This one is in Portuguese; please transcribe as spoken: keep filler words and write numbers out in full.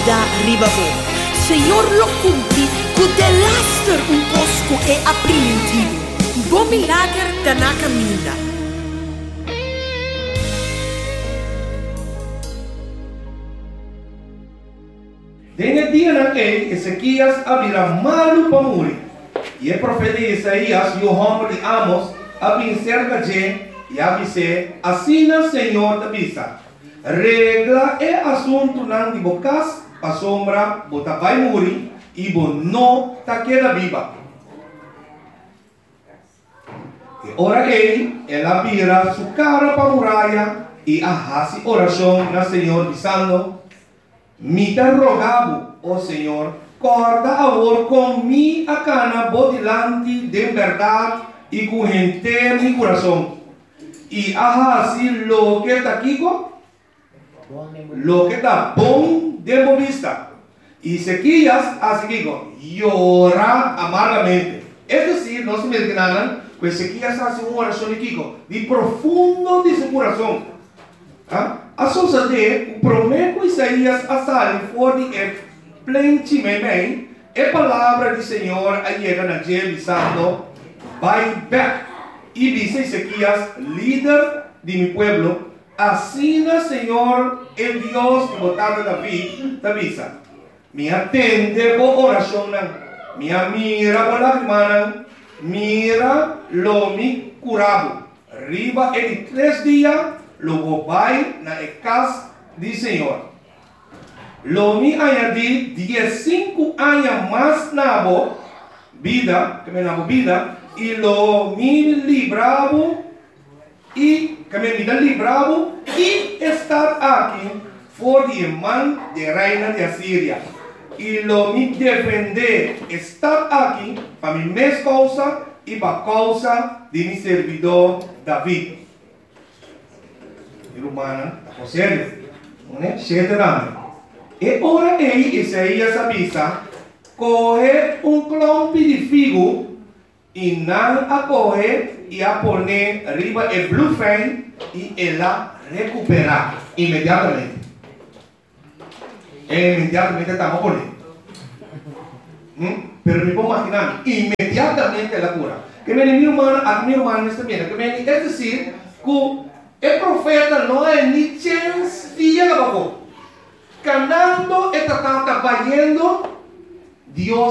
da ribabo. Senhor lo cumpri, que delaster um cosco é aprimentido. Bom milagre da na caminha. Dene dia na ei, Ezequias abrirá malu para morrer. E o profeta Isaías e o homem de Amos abrim cerca de e avise, assina Senhor da bisa. Regla é assunto não de bocas, a sombra, bota vai morrer e bo não ta queda viva. E ora ele, ela vira sua cara para a muralha e arrase oração na Senhor dizendo, me te rogavo, ó Senhor, corda amor com mi a cana bodilante de verdade e com gente mi coração. E arrase lo que está aqui, lo que está bom de vista. E Ezequias así llora amargamente. Es decir, no se me imaginan que Ezequias hace una oración aqui, de profundo de su corazón. ¿Ah? A suceder, o prometo Isaías a sair fora de el plente meme, a palavra do Senhor a chega na dia dizendo, vai back. E dice Ezequias, líder de mi pueblo, assim Senhor, el Dios que botado David, te avisa, me atende por oração, me mira por lágrima, mira lo mi curado. Riba em três dias, logo vai na casa do Senhor. Lo mi añadi diecinueve anos mais na vida, que me na vida, e lo mi libravo, e que me vida libravo, e estar aqui for de mão de reina de Assíria. E lo mi defender, estar aqui para mi mesma causa e para a causa de mi servidor David. Romana, José, né? Sete anos. E ora ele, Isaías avisa, coge um clompe de figo e não a coge e a pone arriba el blufen e ela recuperar imediatamente. E imediatamente estamos ponendo. ¿Mm? Pero me puedo imaginar, inmediatamente la cura. Que me mi hermano, a mi hermano está bien, que me es decir, que el profeta não é ni chance de abajo. Canando esta tanta vayendo, Dios